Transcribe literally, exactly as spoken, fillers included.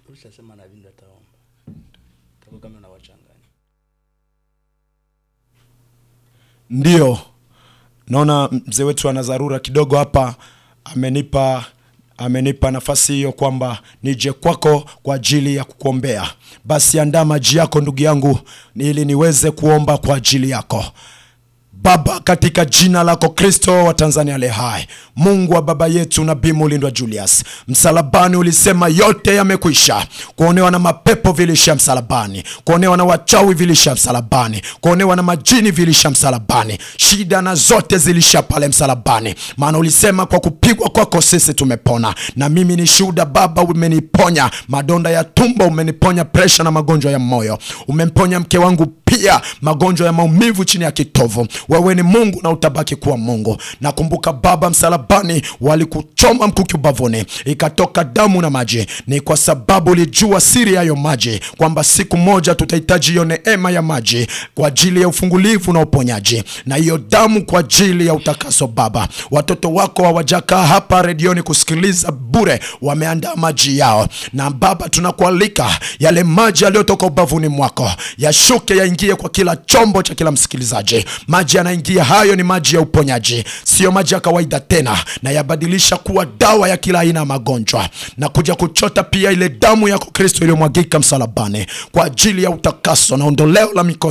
Ulishasema na vinda taomba. Tako kama unawachanganya. Ndio. Naona mzee wetu ana dharura kidogo hapa, amenipa amenipa nafasi hiyo kwamba nije kwako kwa ajili ya kukuombea. Basi andaa maji yako ndugu yangu ili niweze kuomba kwa ajili yako. Baba, katika jina lako Kristo wa Tanzania le hai, Mungu wa baba yetu Nabii Mulindwa Julius, msalabani ulisema yote yamekwisha. Kuonewa na mapepo vilisha msalabani, kuonewa na wachawi vilisha msalabani, kuonewa na majini vilisha msalabani, shida na zote zilisha pale msalabani. Maana ulisema kwa kupigwa kwako sisi tumepona. Na mimi ni shuhuda Baba, umeniponya madonda ya tumbo, umeniponya pressure na magonjwa ya moyo, umemponya mke wangu pia magonjwa ya maumivu chini ya kitovu. Wewe ni Mungu na utabaki kuwa Mungu. Nakumbuka Baba, msalabani walikuchoma mkuki ubavuni, ikatoka damu na maji. Ni kwa sababu ulijua siri ya hayo maji, kwamba siku moja tutahitaji hiyo neema ya maji kwa ajili ya ufungulivu na uponyaji, na hiyo damu kwa ajili ya utakaso. Baba, watoto wako hawajakaa hapa redioni kusikiliza bure, wameandaa maji yao. Na Baba, tunakualika yale maji yaliyotoka ubavuni mwako yashuke, yaingie kwa kila chombo cha kila msikilizaji. Maji yanaingia, hayo ni maji ya uponyaji, sio maji ya kawaida tena, na yabadilisha kuwa dawa ya kila aina ya magonjwa. Na kuja kuchota pia ile damu yako Kristo iliyomwagika msalabani kwa ajili ya utakaso na ondoleo la mikosi